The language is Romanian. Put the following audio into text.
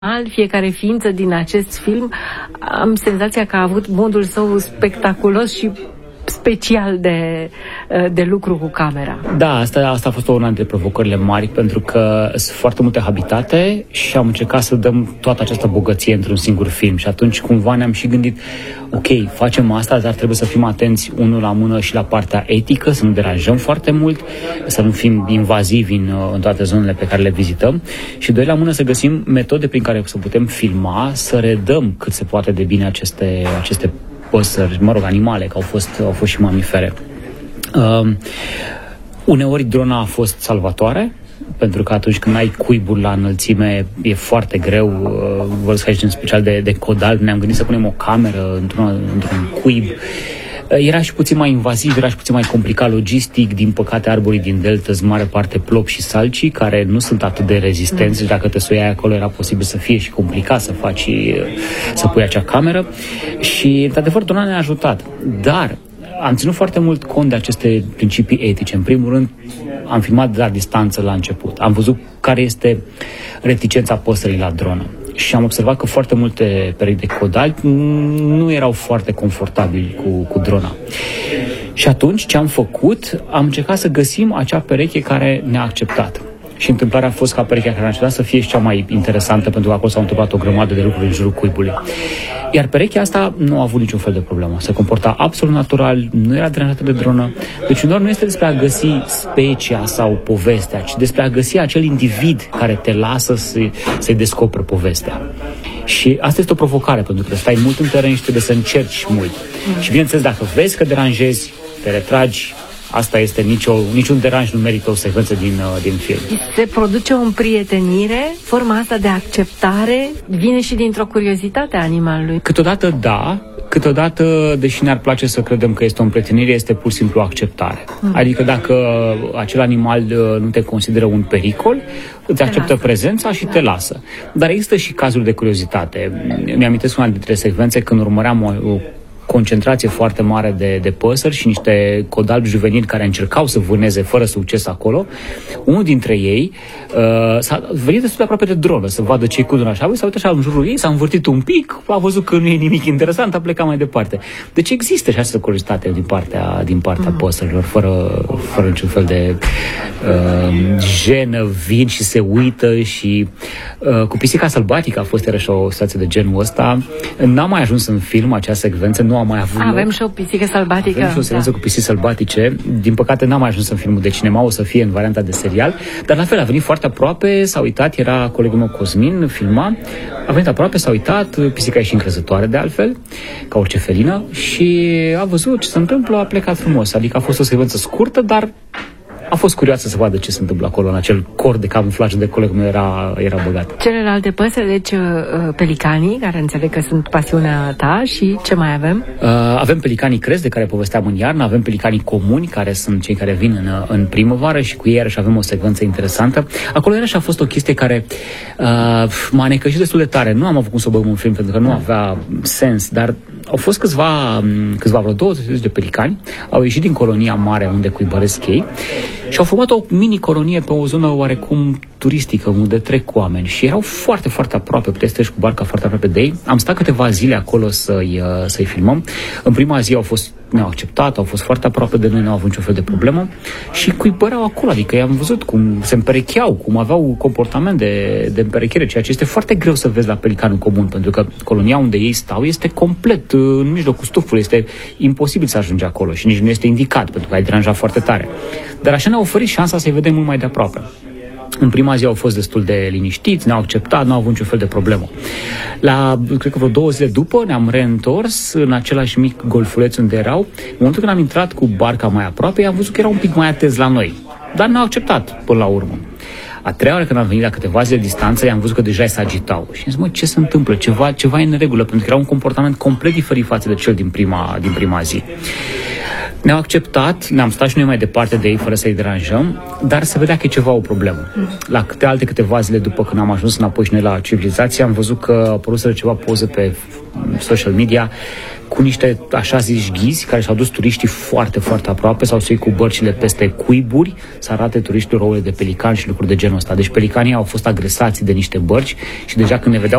Fiecare ființă din acest film, am senzația că a avut modul său spectaculos și special de lucru cu camera. Da, asta a fost una dintre provocările mari, pentru că sunt foarte multe habitate și am încercat să dăm toată această bogăție într-un singur film. Și atunci cumva ne-am și gândit, ok, facem asta, dar trebuie să fim atenți unul la mână și la partea etică, să nu deranjăm foarte mult, să nu fim invazivi în toate zonele pe care le vizităm, și doi la mână să găsim metode prin care să putem filma, să redăm cât se poate de bine aceste păsări, animale, că au fost și mamifere. Uneori drona a fost salvatoare, pentru că atunci când ai cuiburi la înălțime e foarte greu. Vorbesc aici în special de codal. Ne-am gândit să punem o cameră într-un cuib. Era și puțin mai invaziv, era și puțin mai complicat logistic. Din păcate, arborii din delta sunt mare parte plop și salcii, care nu sunt atât de rezistenți. Dacă te suiai acolo, era posibil să fie și complicat să pui acea cameră. Și, într-adevăr, drona ne-a ajutat. Dar am ținut foarte mult cont de aceste principii etice. În primul rând, am filmat de la distanță la început. Am văzut care este reticența păsării la dronă. Și am observat că foarte multe perechi de codali nu erau foarte confortabili cu drona. Și atunci, ce am făcut? Am încercat să găsim acea pereche care ne-a acceptat. Și întâmplarea a fost ca perechea care ne-a acceptat să fie și cea mai interesantă, pentru că acolo s-au întâmplat o grămadă de lucruri în jurul cuibului. Iar perechea asta nu a avut niciun fel de problemă. Se comporta absolut natural, nu era deranjată de dronă. Deci uneori nu este despre a găsi specia sau povestea, ci despre a găsi acel individ care te lasă să-i descoperi povestea. Și asta este o provocare, pentru că stai mult în teren și trebuie să încerci mult. Și bineînțeles, dacă vezi că deranjezi, te retragi. Asta este, niciun deranj nu merită o secvență din film. Se produce o împrietenire, forma asta de acceptare vine și dintr-o curiozitate a animalului. Câteodată da, câteodată, deși ne-ar place să credem că este o împrietenire, este pur și simplu acceptare. Adică dacă acel animal nu te consideră un pericol, îți acceptă prezența și te lasă. Dar există și cazuri de curiozitate. Mi-amintesc una dintre secvențe când urmăream o concentrație foarte mare de păsări și niște codalbi juvenili care încercau să vâneze fără succes acolo. Unul dintre ei s-a venit destul de aproape de dronă să vadă ce-i cu drona, și s-a uitat așa în jurul ei, s-a învârtit un pic, a văzut că nu e nimic interesant, a plecat mai departe. Deci există și această curiozitate din partea păsărilor, fără niciun fel de jenă, vin și se uită. Și cu pisica sălbatică a fost iarăși o situație de genul ăsta. N-a mai ajuns în film acea secvență, nu am mai avut. Avem și o pisică sălbatică. Avem și o secvență cu pisici sălbatice. Din păcate n-am mai ajuns în filmul de cinema, o să fie în varianta de serial, dar la fel a venit foarte aproape, s-a uitat, era colegul meu Cosmin, filma, a venit aproape, s-a uitat, pisica e și încrezătoare de altfel, ca orice felină, și a văzut ce se întâmplă, a plecat frumos. Adică a fost o secvență scurtă, dar a fost curioasă să vadă ce se întâmplă acolo, în acel cor de camuflaj de colegul meu era băgat. Celelalte păsări, deci pelicanii, care înțeleg că sunt pasiunea ta, și ce mai avem? Avem pelicanii crezi, de care povesteam în iarnă, avem pelicanii comuni, care sunt cei care vin în primăvară, și cu ei iarăși avem o secvență interesantă. Acolo iarăși a fost o chestie care m-a necăjit destul de tare. Nu am avut cum să o băgăm în film, pentru că nu avea sens, dar au fost câțiva, vreo 20 de pelicani, au ieșit din colonia mare unde cuibăresc ei și au format o mini-colonie pe o zonă oarecum turistică, unde trec oameni, și erau foarte, foarte aproape, puteai să treci cu barca foarte aproape de ei. Am stat câteva zile acolo să-i filmăm. În prima zi ne-au acceptat, au fost foarte aproape de noi, n-au avut niciun fel de problemă și cuibăreau acolo, adică i-am văzut cum se împerecheau, cum aveau comportament de împerechere, ceea ce este foarte greu să vezi la pelicanul comun, pentru că colonia unde ei stau este complet în mijlocul stufului, este imposibil să ajungi acolo și nici nu este indicat, pentru că ai deranjat foarte tare. Dar așa ne-a oferit șansa să-i vedem mult mai de aproape. În prima zi au fost destul de liniștiți, ne-au acceptat, nu au avut niciun fel de problemă. Cred că vreo 2 zile după ne-am reîntors în același mic golfuleț unde erau. În momentul când am intrat cu barca mai aproape, am văzut că erau un pic mai atenți la noi, dar ne-au acceptat până la urmă. A treia oară când am venit la câteva zile distanță, i-am văzut că deja se agitau. Și am zis, ce se întâmplă? Ceva e în regulă, pentru că era un comportament complet diferit față de cel din prima zi. Ne-au acceptat, ne-am stat și noi mai departe de ei fără să-i deranjăm, dar se vedea că e ceva o problemă. La câteva zile după când am ajuns înapoi și noi la civilizație, am văzut că au apărut ceva poze pe social media cu niște, așa zici, ghizi care și-au dus turiștii foarte, foarte aproape, s-au suit cu bărcile peste cuiburi să arate turiștilor ouăle de pelican și lucruri de genul ăsta. Deci pelicanii au fost agresați de niște bărci și deja când ne vedeau